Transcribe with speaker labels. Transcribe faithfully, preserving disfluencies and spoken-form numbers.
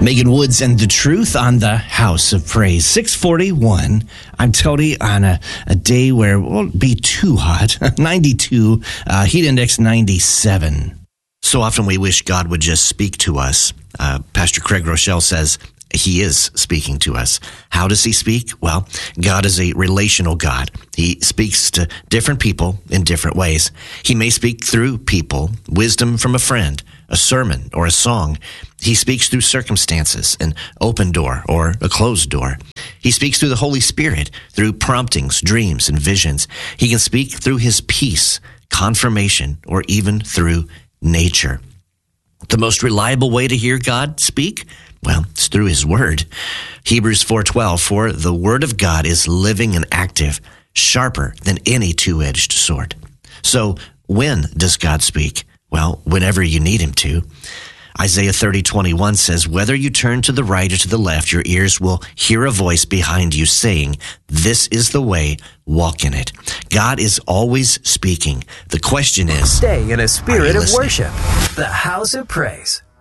Speaker 1: Megan Woods and The Truth on the House of Praise. six forty-one. I'm Tony on a, a day where it won't be too hot. ninety-two, uh, heat index ninety-seven.
Speaker 2: So often we wish God would just speak to us. Uh, Pastor Craig Rochelle says he is speaking to us. How does he speak? Well, God is a relational God. He speaks to different people in different ways. He may speak through people, wisdom from a friend, a sermon, or a song. He speaks through circumstances, an open door or a closed door. He speaks through the Holy Spirit, through promptings, dreams, and visions. He can speak through his peace, confirmation, or even through nature. The most reliable way to hear God speak? Well, it's through his word. Hebrews four twelve, for the word of God is living and active, sharper than any two-edged sword. So when does God speak? Well, whenever you need him to. Isaiah thirty twenty-one says, whether you turn to the right or to the left, your ears will hear a voice behind you saying, this is the way, walk in it. God is always speaking. The question is,
Speaker 3: stay in a spirit of
Speaker 2: listening?
Speaker 3: worship. The House of Praise.